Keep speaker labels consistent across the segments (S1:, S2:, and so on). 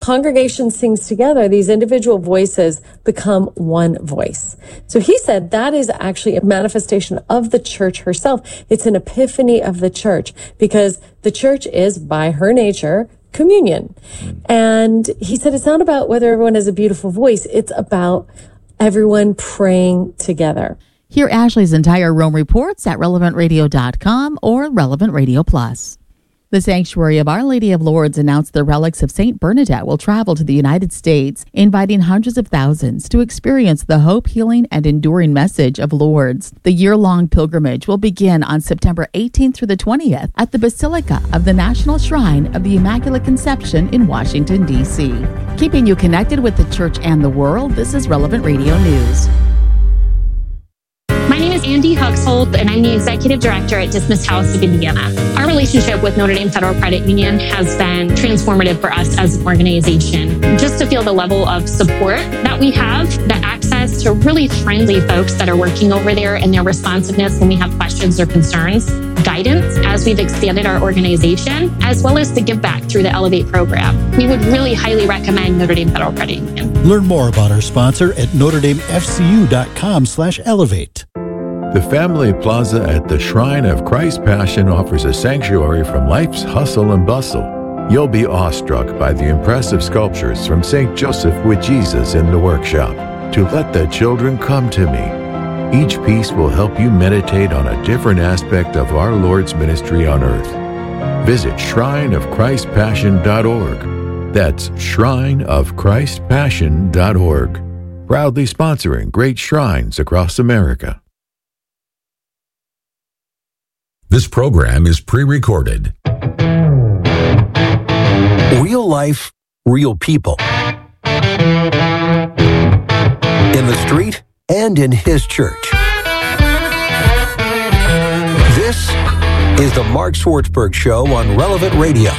S1: congregation sings together, these individual voices become one voice. So he said that is actually a manifestation of the church herself. It's an epiphany of the church because the church is, by her nature, communion. And he said it's not about whether everyone has a beautiful voice. It's about everyone praying together.
S2: Hear Ashley's entire Rome reports at relevantradio.com or Relevant Radio Plus. The Sanctuary of Our Lady of Lourdes announced the relics of St. Bernadette will travel to the United States, inviting hundreds of thousands to experience the hope, healing, and enduring message of Lourdes. The year-long pilgrimage will begin on September 18th through the 20th at the Basilica of the National Shrine of the Immaculate Conception in Washington, D.C. Keeping you connected with the church and the world, this is Relevant Radio News.
S3: My name is Andy Huxhold, and I'm the Executive Director at Dismissed House of Indiana. Our relationship with Notre Dame Federal Credit Union has been transformative for us as an organization. Just to feel the level of support that we have, the access to really friendly folks that are working over there and their responsiveness when we have questions or concerns, guidance as we've expanded our organization, as well as the give back through the Elevate program. We would really highly recommend Notre Dame Federal Credit Union.
S4: Learn more about our sponsor at NotreDameFCU.com/elevate.
S5: The Family Plaza at the Shrine of Christ Passion offers a sanctuary from life's hustle and bustle. You'll be awestruck by the impressive sculptures from St. Joseph with Jesus in the workshop, To Let the Children Come to Me. Each piece will help you meditate on a different aspect of our Lord's ministry on earth. Visit shrineofchristpassion.org. That's shrineofchristpassion.org. Proudly sponsoring great shrines across America.
S6: This program is pre-recorded.
S7: Real life, real people. In the street and in his church. This is the Mark Swartzberg Show on Relevant Radio.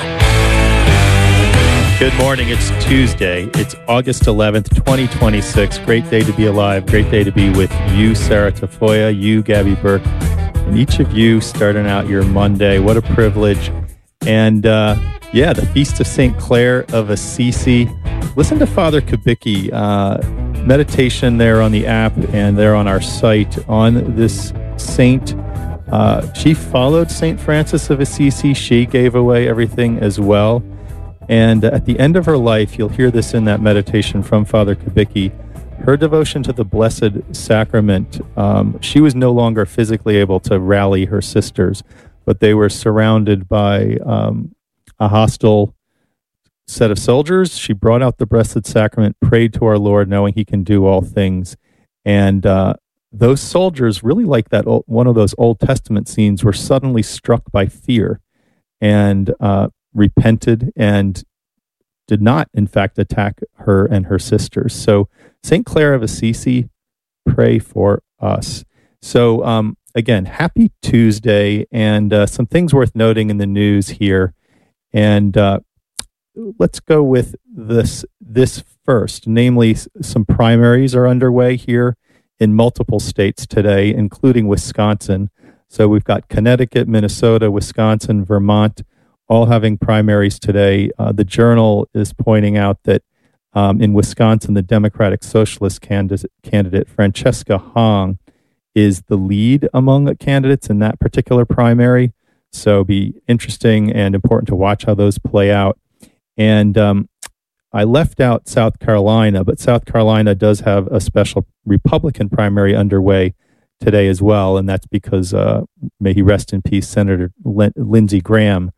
S8: Good morning. It's Tuesday. It's August 11th, 2026. Great day to be alive. Great day to be with you, Sarah Tafoya, you, Gabby Burke, and each of you starting out your Monday. What a privilege. And the Feast of St. Clare of Assisi. Listen to Father Kubicki, meditation there on the app and there on our site on this saint. She followed St. Francis of Assisi. She gave away everything as well. And at the end of her life, you'll hear this in that meditation from Father Kubicki, her devotion to the Blessed Sacrament. She was no longer physically able to rally her sisters, but they were surrounded by a hostile set of soldiers. She brought out the Blessed Sacrament, prayed to our Lord, knowing he can do all things. And those soldiers, really like that one of those Old Testament scenes, were suddenly struck by fear and repented and did not, in fact, attack her and her sisters. So St. Clare of Assisi, pray for us. So again, happy Tuesday, and some things worth noting in the news here. And let's go with this first, namely some primaries are underway here in multiple states today, including Wisconsin. So we've got Connecticut, Minnesota, Wisconsin, Vermont, all having primaries today. The Journal is pointing out that in Wisconsin, the Democratic Socialist candidate Francesca Hong is the lead among candidates in that particular primary. So it'll be interesting and important to watch how those play out. And I left out South Carolina, but South Carolina does have a special Republican primary underway today as well. And that's because, may he rest in peace, Senator Lindsey Graham,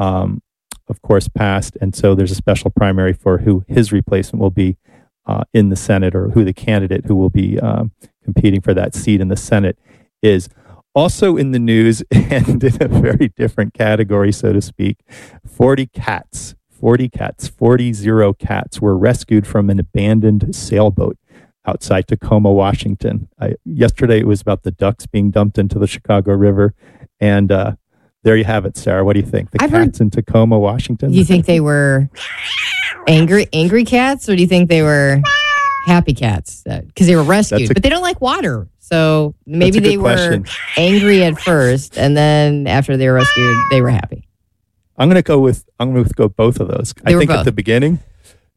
S8: of course, passed. And so there's a special primary for who his replacement will be in the Senate, or who the candidate who will be competing for that seat in the Senate is. Also in the news, and in a very different category, so to speak, 40 cats were rescued from an abandoned sailboat outside Tacoma, Washington. Yesterday, it was about the ducks being dumped into the Chicago River. And there you have it, Sarah. What do you think? The cats in Tacoma, Washington?
S9: Do you think they were angry cats, or do you think they were happy cats? Because they were rescued, but they don't like water. So maybe they were angry at first, and then after they were rescued, they were happy.
S8: I'm going to go both of those. I think at the beginning,